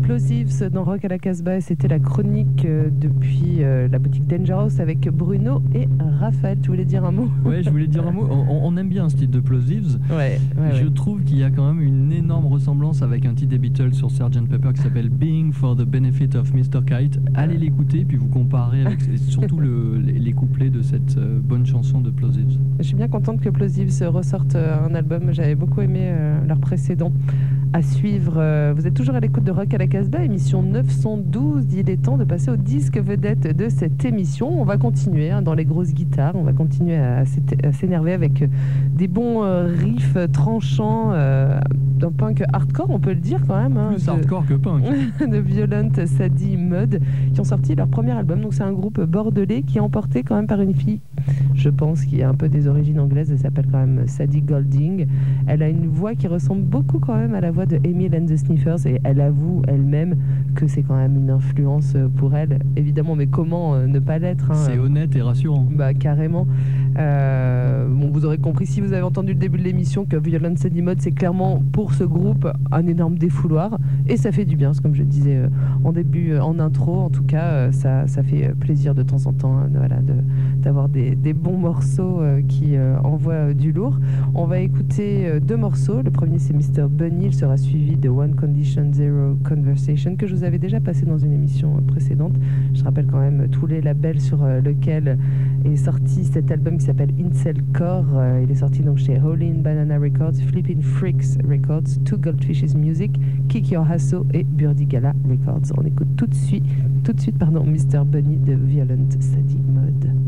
Plosives dans Rock à la Casbah et c'était la chronique depuis la boutique Dangerous avec Bruno et Raphaël. Tu voulais dire un mot? Ouais, je voulais dire un mot. On aime bien ce titre de Plosives. Je trouve qu'il y a quand même une énorme ressemblance avec un titre des Beatles sur Sgt Pepper qui s'appelle Being for the Benefit of Mr. Kite. Allez l'écouter puis vous comparez avec surtout les couplets de cette bonne chanson de Plosives. Je suis bien contente que Plosives ressorte un album. J'avais beaucoup aimé leur précédent. À suivre, vous êtes toujours à l'écoute de Rock à la Casbah, émission 912. Il est temps de passer au disque vedette de cette émission. On va continuer dans les grosses guitares, on va continuer à s'énerver avec des bons riffs tranchants d'un punk hardcore, on peut le dire quand même. Plus hardcore que punk. De Violent Sadie Mud, qui ont sorti leur premier album. Donc c'est un groupe bordelais qui est emporté quand même par une fille, je pense, qui a un peu des origines anglaises. Elle s'appelle quand même Sadie Golding. Elle a une voix qui ressemble beaucoup quand même à la voix de Emil and the Sniffers et elle avoue elle-même que c'est quand même une influence pour elle, évidemment, mais comment ne pas l'être, C'est honnête et rassurant. Bah carrément. Bon, vous aurez compris si vous avez entendu le début de l'émission que Violent Sadie Mud, c'est clairement pour ce groupe un énorme défouloir et ça fait du bien, comme je le disais en début, en intro, en tout cas ça fait plaisir de temps en temps d'avoir des bons morceaux qui envoient du lourd. On va écouter deux morceaux. Le premier c'est Mr. Bunny, il sera suivi de One Condition Zero Conversation que je vous avais déjà passé dans une émission précédente. Je rappelle quand même tous les labels sur lequel est sorti cet album qui s'appelle Incel Core. Il est sorti donc chez Howlin' Banana Records, Flippin' Freaks Records, Two Goldfishes Music, Kick Your Hasso et Burdigala Records. On écoute tout de suite Mr. Bunny de Violent Sadie Mud.